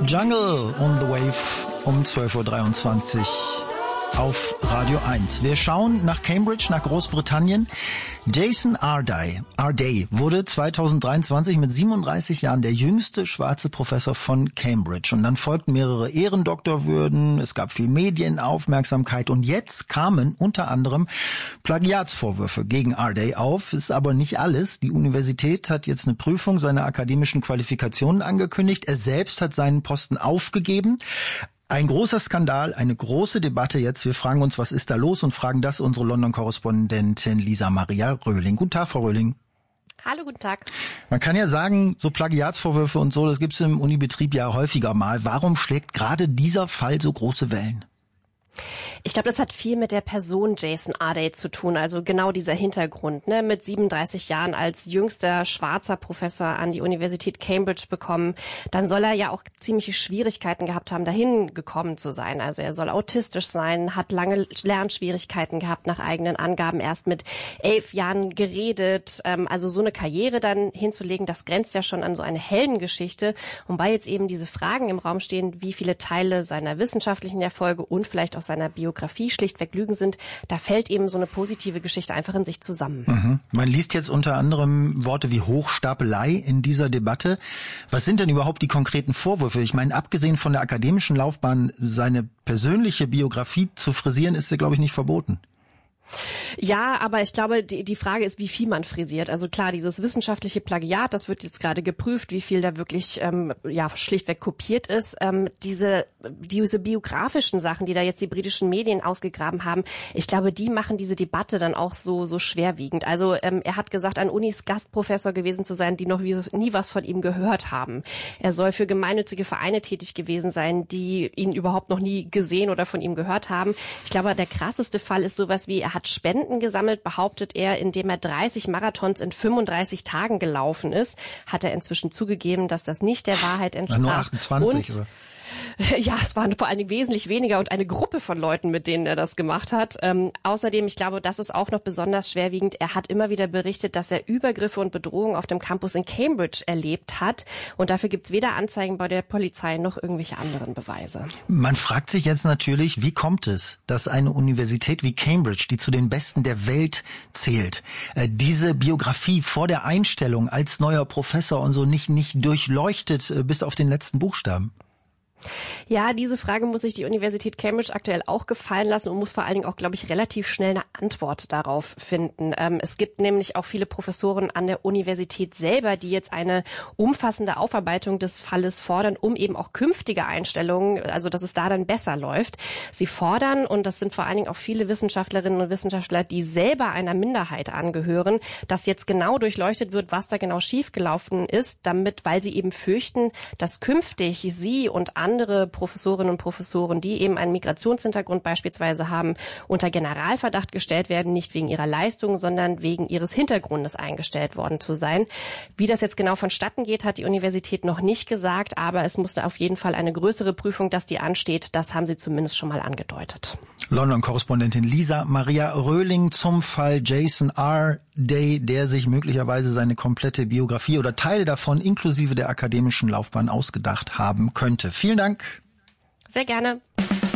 Jungle on the Wave um 12.23 Uhr auf Radio 1. Wir schauen nach Cambridge, nach Großbritannien. Jason Arday wurde 2023 mit 37 Jahren der jüngste schwarze Professor von Cambridge. Und dann folgten mehrere Ehrendoktorwürden, es gab viel Medienaufmerksamkeit und jetzt kamen unter anderem Plagiatsvorwürfe gegen Arday auf. Ist aber nicht alles. Die Universität hat jetzt eine Prüfung seiner akademischen Qualifikationen angekündigt. Er selbst hat seinen Posten aufgegeben. Ein großer Skandal, eine große Debatte jetzt. Wir fragen uns, was ist da los und fragen das unsere London-Korrespondentin Lisa Maria Röhling. Guten Tag, Frau Röhling. Hallo, guten Tag. Man kann ja sagen, so Plagiatsvorwürfe und so, das gibt's im Unibetrieb ja häufiger mal. Warum schlägt gerade dieser Fall so große Wellen? Ich glaube, das hat viel mit der Person Jason Arday zu tun, also genau dieser Hintergrund. Mit 37 Jahren als jüngster schwarzer Professor an die Universität Cambridge bekommen, dann soll er ja auch ziemliche Schwierigkeiten gehabt haben, dahin gekommen zu sein. Also er soll autistisch sein, hat lange Lernschwierigkeiten gehabt, nach eigenen Angaben erst mit 11 Jahren geredet. Also so eine Karriere dann hinzulegen, das grenzt ja schon an so eine Heldengeschichte. Und weil jetzt eben diese Fragen im Raum stehen, wie viele Teile seiner wissenschaftlichen Erfolge und vielleicht auch seiner Biografie schlichtweg Lügen sind, da fällt eben so eine positive Geschichte einfach in sich zusammen. Mhm. Man liest jetzt unter anderem Worte wie Hochstapelei in dieser Debatte. Was sind denn überhaupt die konkreten Vorwürfe? Ich meine, abgesehen von der akademischen Laufbahn, seine persönliche Biografie zu frisieren, ist ja, glaube ich, nicht verboten. Ja, aber ich glaube, die Frage ist, wie viel man frisiert. Also klar, dieses wissenschaftliche Plagiat, das wird jetzt gerade geprüft, wie viel da wirklich schlichtweg kopiert ist. Diese biografischen Sachen, die da jetzt die britischen Medien ausgegraben haben, ich glaube, die machen diese Debatte dann auch so schwerwiegend. Also er hat gesagt, an Unis Gastprofessor gewesen zu sein, die noch nie was von ihm gehört haben. Er soll für gemeinnützige Vereine tätig gewesen sein, die ihn überhaupt noch nie gesehen oder von ihm gehört haben. Ich glaube, der krasseste Fall ist sowas wie, er hat Spenden gesammelt, behauptet er, indem er 30 Marathons in 35 Tagen gelaufen ist. Hat er inzwischen zugegeben, dass das nicht der Wahrheit entsprach. Nur 28, oder? Ja, es waren vor allen Dingen wesentlich weniger und eine Gruppe von Leuten, mit denen er das gemacht hat. Außerdem, ich glaube, das ist auch noch besonders schwerwiegend. Er hat immer wieder berichtet, dass er Übergriffe und Bedrohungen auf dem Campus in Cambridge erlebt hat. Und dafür gibt's weder Anzeigen bei der Polizei noch irgendwelche anderen Beweise. Man fragt sich jetzt natürlich, wie kommt es, dass eine Universität wie Cambridge, die zu den besten der Welt zählt, diese Biografie vor der Einstellung als neuer Professor und so nicht durchleuchtet bis auf den letzten Buchstaben? Ja, diese Frage muss sich die Universität Cambridge aktuell auch gefallen lassen und muss vor allen Dingen auch, glaube ich, relativ schnell eine Antwort darauf finden. Es gibt nämlich auch viele Professoren an der Universität selber, die jetzt eine umfassende Aufarbeitung des Falles fordern, um eben auch künftige Einstellungen, also dass es da dann besser läuft. Sie fordern, und das sind vor allen Dingen auch viele Wissenschaftlerinnen und Wissenschaftler, die selber einer Minderheit angehören, dass jetzt genau durchleuchtet wird, was da genau schiefgelaufen ist, weil sie eben fürchten, dass künftig sie und andere Professorinnen und Professoren, die eben einen Migrationshintergrund beispielsweise haben, unter Generalverdacht gestellt werden, nicht wegen ihrer Leistung, sondern wegen ihres Hintergrundes eingestellt worden zu sein. Wie das jetzt genau vonstatten geht, hat die Universität noch nicht gesagt, aber es musste auf jeden Fall eine größere Prüfung, dass die ansteht. Das haben sie zumindest schon mal angedeutet. London-Korrespondentin Lisa Maria Röhling zum Fall Jason Arday, der sich möglicherweise seine komplette Biografie oder Teile davon inklusive der akademischen Laufbahn ausgedacht haben könnte. Vielen Dank. Sehr gerne.